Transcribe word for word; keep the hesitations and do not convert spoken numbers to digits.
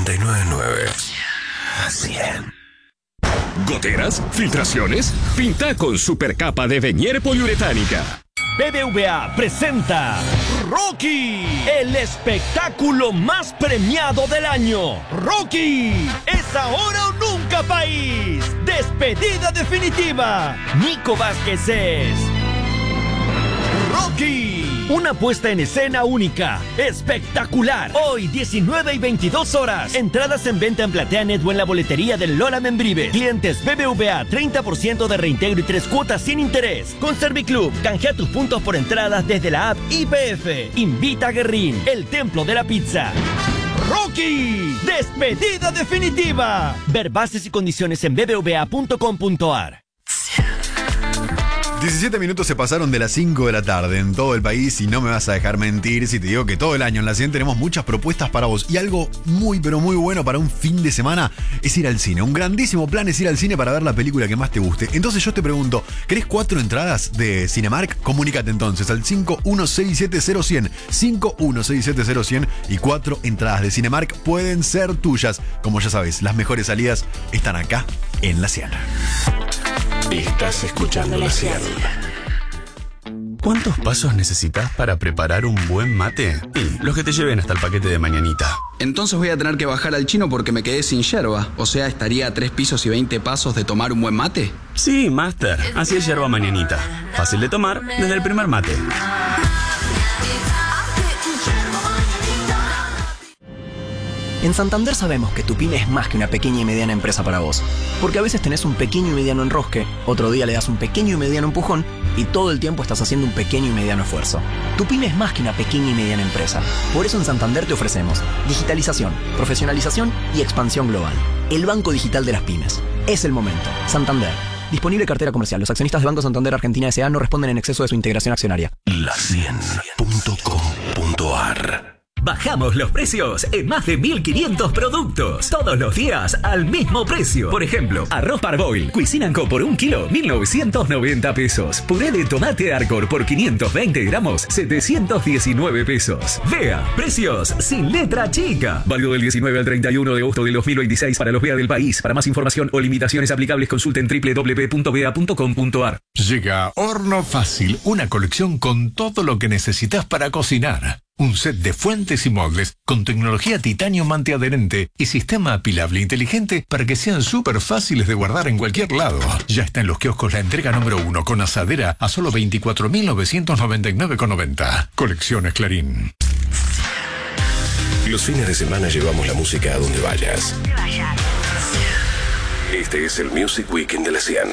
noventa y nueve punto nueve. cien. ¿Goteras? ¿Filtraciones? Pinta con supercapa de Venier poliuretánica. B B V A presenta Rocky, el espectáculo más premiado del año. Rocky, es ahora o nunca, país. Despedida definitiva. Nico Vázquez es Rocky, una puesta en escena única, espectacular. Hoy, diecinueve y veintidós horas. Entradas en venta en PlateaNet o en la boletería del Lola Membrives. Clientes B B V A, treinta por ciento de reintegro y tres cuotas sin interés. Con Serviclub, canjea tus puntos por entradas desde la app I P F. Invita a Guerrín, el templo de la pizza. Rocky, despedida definitiva. Ver bases y condiciones en b b v a punto com punto a r. diecisiete minutos se pasaron de las cinco de la tarde en todo el país y no me vas a dejar mentir si te digo que todo el año en la cien tenemos muchas propuestas para vos. Y algo muy pero muy bueno para un fin de semana es ir al cine. Un grandísimo plan es ir al cine para ver la película que más te guste. Entonces yo te pregunto, ¿querés cuatro entradas de Cinemark? Comunícate entonces al cinco uno seis siete cero cero cero, cinco uno seis siete cero cero y cuatro entradas de Cinemark pueden ser tuyas. Como ya sabes, las mejores salidas están acá en la cien. Estás escuchando la cien. ¿Cuántos pasos necesitas para preparar un buen mate? Y los que te lleven hasta el paquete de mañanita. Entonces voy a tener que bajar al chino porque me quedé sin yerba. O sea, estaría a tres pisos y veinte pasos de tomar un buen mate. Sí, Master. Así es yerba mañanita. Fácil de tomar desde el primer mate. En Santander sabemos que tu pyme es más que una pequeña y mediana empresa para vos. Porque a veces tenés un pequeño y mediano enrosque, otro día le das un pequeño y mediano empujón y todo el tiempo estás haciendo un pequeño y mediano esfuerzo. Tu pyme es más que una pequeña y mediana empresa. Por eso en Santander te ofrecemos digitalización, profesionalización y expansión global. El banco digital de las pymes. Es el momento. Santander. Disponible cartera comercial. Los accionistas del Banco Santander Argentina S A no responden en exceso de su integración accionaria. la cien punto com punto a r. Bajamos los precios en más de mil quinientos productos. Todos los días al mismo precio. Por ejemplo, arroz Parboil Cuisine Co por un kilo, mil novecientos noventa pesos. Puré de tomate Arcor por quinientos veinte gramos, setecientos diecinueve pesos. Vea, precios sin letra chica. Válido del diecinueve al treinta y uno de agosto del dos mil veintiséis para los V E A del país. Para más información o limitaciones aplicables consulten doble u doble u doble u punto v e a punto com punto a r. Llega Horno Fácil, una colección con todo lo que necesitas para cocinar. Un set de fuentes y moldes con tecnología titanio antiadherente y sistema apilable inteligente para que sean súper fáciles de guardar en cualquier lado. Ya está en los kioscos la entrega número uno con asadera a solo veinticuatro mil novecientos noventa y nueve con noventa. Colecciones Clarín. Los fines de semana llevamos la música a donde vayas. Este es el Music Weekend de la cien.